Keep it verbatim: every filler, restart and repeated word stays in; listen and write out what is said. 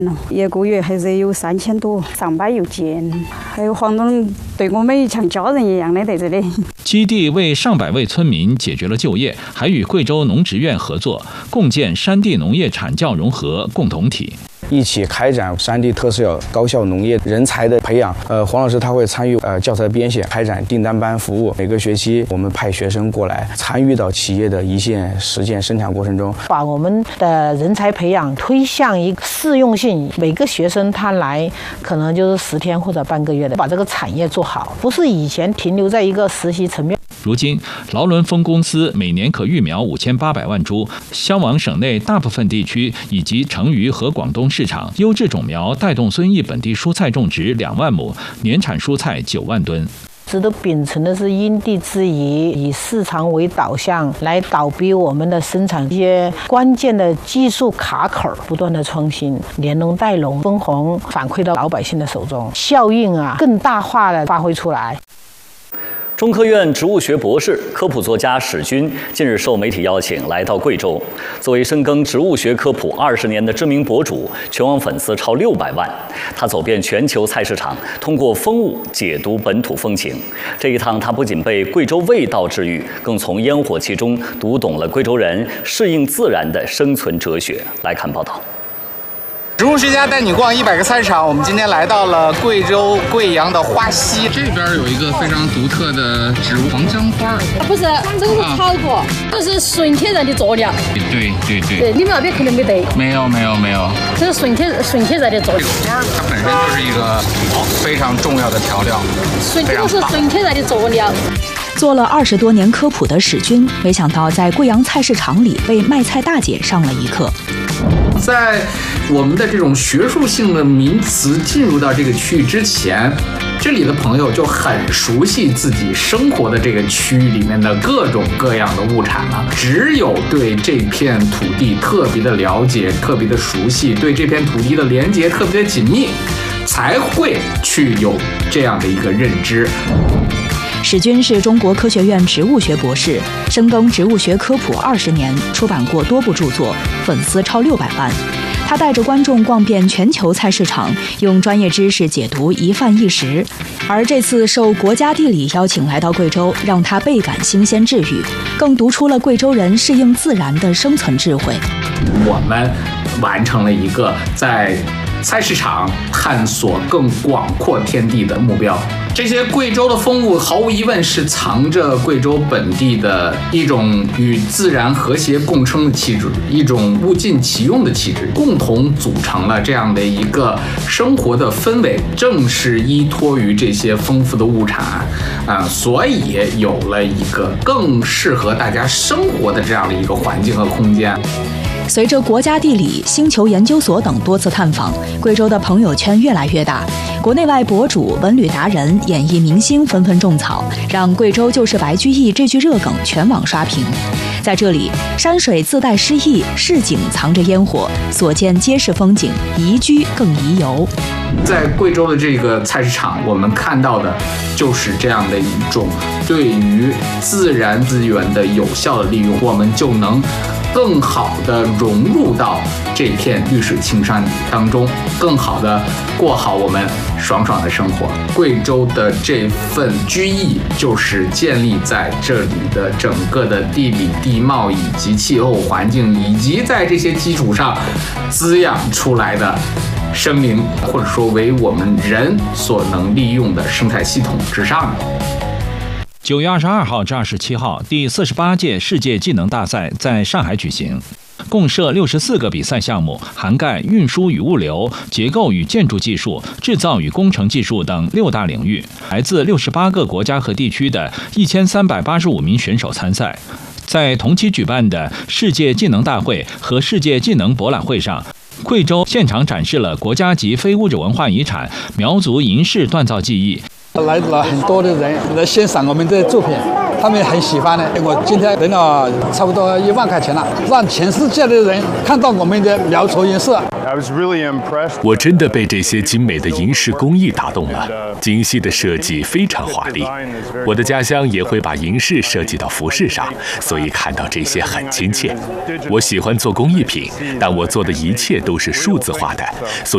一个月还是有三千多，上班又近，还有黄总对我们像家人一样的在这里。 基地为上百位村民解决了就业，还与贵州农职院合作，共建山地农业产教融合共同体。 一起开展山地特色高校农业人才的培养。呃，黄老师他会参与呃教材编写，开展订单班服务。每个学期我们派学生过来，参与到企业的一线实践生产过程中， 把我们的人才培养推向一个适用性。每个学生他来可能就是十天或者半个月的，把这个产业做好，不是以前停留在一个实习层面。 如今，劳伦丰公司每年可育苗五千八百万株，销往省内大部分地区以及成渝和广东市场。优质种苗带动遵义本地蔬菜种植两万亩，年产蔬菜九万吨。 值得秉承的是因地制宜，以市场为导向，来倒逼我们的生产一些关键的技术卡口不断的创新，连农带农，分红反馈到老百姓的手中，效应啊更大化的发挥出来。 中科院植物学博士、科普作家史军近日受媒体邀请来到贵州。作为深耕植物学科普二十年的知名博主，全网粉丝超六百万。他走遍全球菜市场，通过风物解读本土风情。这一趟，他不仅被贵州味道治愈，更从烟火气中读懂了贵州人适应自然的生存哲学。来看报道。 植物学家带你逛一百个菜市场，我们今天来到了贵州贵阳的花溪。 这边有一个非常独特的植物黄姜花， 不是，这个是草果，这是纯天然的佐料。 对对对。 对，你们那边肯定没得。 没有没有没有。 这是纯天纯天然的佐料。 这个花它本身就是一个非常重要的调料。 纯这个是纯天然的佐料。 做了二十多年科普的史军，没想到在贵阳菜市场里为卖菜大姐上了一课。 在我们的这种学术性的名词进入到这个区域之前，这里的朋友就很熟悉自己生活的这个区域里面的各种各样的物产了。只有对这片土地特别的了解、特别的熟悉，对这片土地的连接特别的紧密，才会去有这样的一个认知。 史军是中国科学院植物学博士，深耕植物学科普二十年，出版过多部著作，粉丝超六百万。他带着观众逛遍全球菜市场，用专业知识解读一饭一食。而这次受国家地理邀请来到贵州，让他倍感新鲜治愈，更读出了贵州人适应自然的生存智慧。 我们完成了一个在菜市场探索更广阔天地的目标。这些贵州的风物毫无疑问是藏着贵州本地的一种与自然和谐共生的气质，一种物尽其用的气质，共同组成了这样的一个生活的氛围。正是依托于这些丰富的物产啊，所以有了一个更适合大家生活的这样的一个环境和空间。 随着国家地理、星球研究所等多次探访，贵州的朋友圈越来越大，国内外博主、文旅达人、演艺明星纷纷种草，让贵州就是白居易这句热梗全网刷屏。在这里，山水自带诗意，市井藏着烟火，所见皆是风景，宜居更宜游。 在贵州的这个菜市场，我们看到的就是这样的一种对于自然资源的有效的利用，我们就能更好的融入到这片绿水青山当中，更好的过好我们爽爽的生活。贵州的这份居易就是建立在这里的整个的地理地貌以及气候环境，以及在这些基础上滋养出来的生灵，或者说为我们人所能利用的生态系统之上的。 九月二十二号至二十七号，第四十八届世界技能大赛在上海举行，共设六十四个比赛项目，涵盖运输与物流、结构与建筑技术、制造与工程技术等六大领域。来自六十八个国家和地区的一千三百八十五名选手参赛。在同期举办的世界技能大会和世界技能博览会上，贵州现场展示了国家级非物质文化遗产苗族银饰锻造技艺。 来了很多的人来欣赏我们的作品，他们很喜欢的。我今天挣了差不多一万块钱了，让全世界的人看到我们的苗族银饰。 我真的被这些精美的银饰工艺打动了，精细的设计非常华丽。我的家乡也会把银饰设计到服饰上，所以看到这些很亲切。我喜欢做工艺品，但我做的一切都是数字化的，所以